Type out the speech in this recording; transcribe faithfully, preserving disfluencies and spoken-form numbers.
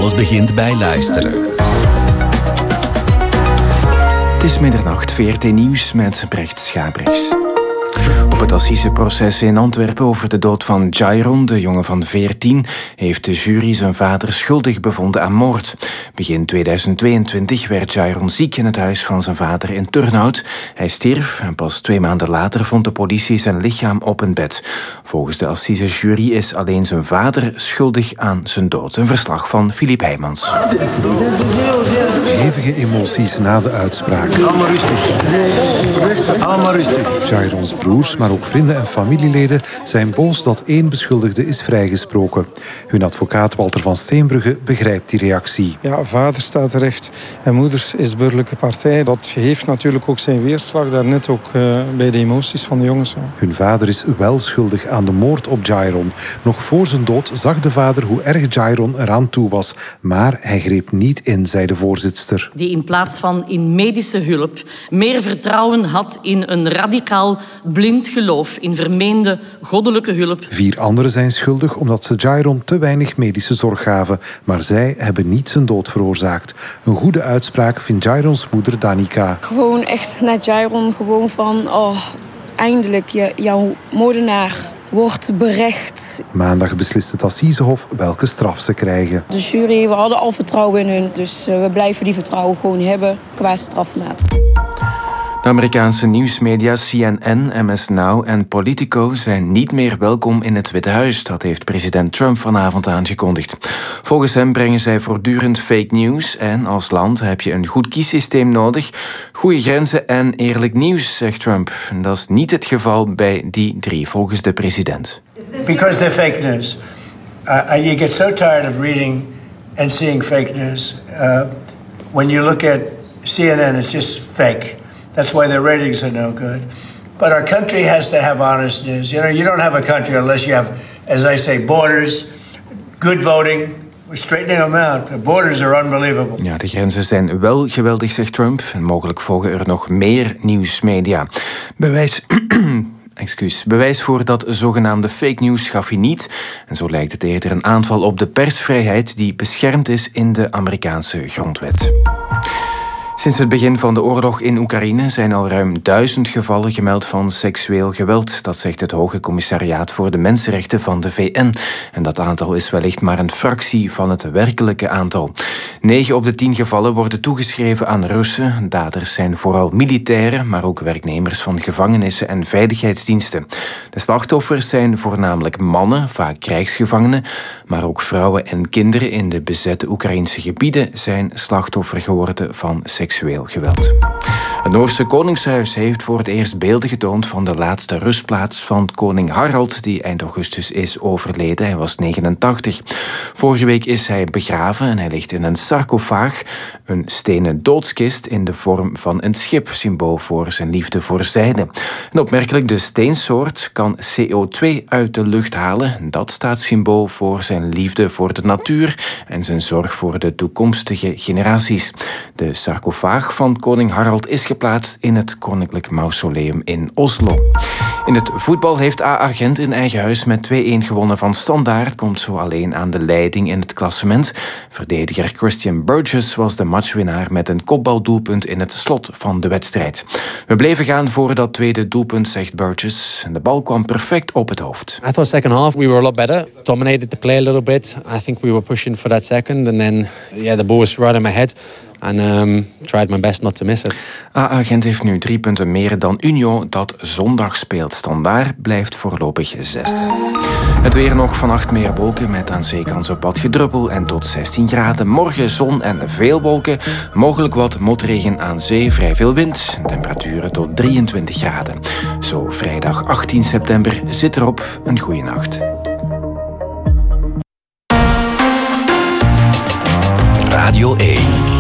Alles begint bij luisteren. Het is middernacht, V R T Nieuws met Brecht Schabrichs. Op het assiseproces in Antwerpen over de dood van Jairon, de jongen van veertien, heeft de jury zijn vader schuldig bevonden aan moord. Begin tweeduizend tweeëntwintig werd Jairon ziek in het huis van zijn vader in Turnhout. Hij stierf en pas twee maanden later vond de politie zijn lichaam op een bed. Volgens de assisejury is alleen zijn vader schuldig aan zijn dood. Een verslag van Filip Heijmans. Hevige emoties na de uitspraak. Allemaal rustig. Allemaal rustig. Jairons broers, maar ook vrienden en familieleden zijn boos dat één beschuldigde is vrijgesproken. Hun advocaat Walter van Steenbrugge begrijpt die reactie. Ja, vader staat terecht en moeders is burgerlijke partij. Dat heeft natuurlijk ook zijn weerslag, daarnet ook uh, bij de emoties van de jongens. Ja. Hun vader is wel schuldig aan de moord op Jairon. Nog voor zijn dood zag de vader hoe erg Jairon eraan toe was. Maar hij greep niet in, zei de voorzitster. Die in plaats van in medische hulp meer vertrouwen had in een radicaal blind geloof in vermeende goddelijke hulp. Vier anderen zijn schuldig omdat ze Jairon te weinig medische zorg gaven. Maar zij hebben niet zijn dood veroorzaakt. Een goede uitspraak vindt Jairons moeder Danica. Gewoon echt naar Jairon, gewoon van... Oh, eindelijk, je, jouw moordenaar wordt berecht. Maandag beslist het Assisehof welke straf ze krijgen. De jury, we hadden al vertrouwen in hun. Dus uh, we blijven die vertrouwen gewoon hebben qua strafmaat. De Amerikaanse nieuwsmedia C N N, M S Now en Politico zijn niet meer welkom in het Witte Huis. Dat heeft president Trump vanavond aangekondigd. Volgens hem brengen zij voortdurend fake news en als land heb je een goed kiessysteem nodig, goede grenzen en eerlijk nieuws, zegt Trump. Dat is niet het geval bij die drie, volgens de president. Because they're fake news. Uh, you get so tired of reading and seeing fake news. Uh, when you look at C N N, it's just fake. That's why their ratings are no good. But our country has to have honest news. You know, you don't have a country unless you have, as I say, borders, good voting. We're straightening them out. The borders are unbelievable. Ja, de grenzen zijn wel geweldig, zegt Trump. En mogelijk volgen er nog meer nieuwsmedia. Bewijs... Excuus. Bewijs voor dat zogenaamde fake news gaf hij niet. En zo lijkt het eerder een aanval op de persvrijheid die beschermd is in de Amerikaanse grondwet. Sinds het begin van de oorlog in Oekraïne zijn al ruim duizend gevallen gemeld van seksueel geweld. Dat zegt het Hoge Commissariaat voor de Mensenrechten van de V N. En dat aantal is wellicht maar een fractie van het werkelijke aantal. Negen op de tien gevallen worden toegeschreven aan Russen. Daders zijn vooral militairen, maar ook werknemers van gevangenissen en veiligheidsdiensten. De slachtoffers zijn voornamelijk mannen, vaak krijgsgevangenen, maar ook vrouwen en kinderen in de bezette Oekraïnse gebieden zijn slachtoffer geworden van seksueel geweld. Het Noorse Koningshuis heeft voor het eerst beelden getoond van de laatste rustplaats van koning Harald, die eind augustus is overleden. Hij was negenentachtig. Vorige week is hij begraven en hij ligt in een sarcofaag, een stenen doodskist in de vorm van een schip, symbool voor zijn liefde voor zijde. En opmerkelijk, de steensoort kan C O twee uit de lucht halen. Dat staat symbool voor zijn liefde voor de natuur en zijn zorg voor de toekomstige generaties. De sarcofaag van koning Harald is geplaatst in het Koninklijk Mausoleum in Oslo. In het voetbal heeft A Gent in eigen huis met twee-een gewonnen van Standaard, komt zo alleen aan de leiding in het klassement. Verdediger Christian Burgess was de matchwinnaar met een kopbaldoelpunt in het slot van de wedstrijd. We bleven gaan voor dat tweede doelpunt, zegt Burgess. En de bal kwam perfect op het hoofd. I thought second half we were a lot better. Dominated the play a little bit. I think we were pushing for that second and then yeah, the ball was right in my head. En um, tried my best not to miss it. A Gent heeft nu drie punten meer dan Union, dat zondag speelt. Standaard blijft voorlopig zesde. Het weer nog, vannacht meer wolken met aan zee kans op wat gedruppel en tot zestien graden. Morgen zon en veel wolken, mogelijk wat motregen aan zee, vrij veel wind. Temperaturen tot drieëntwintig graden. Zo vrijdag achttien september zit erop. Een goede nacht. Radio één.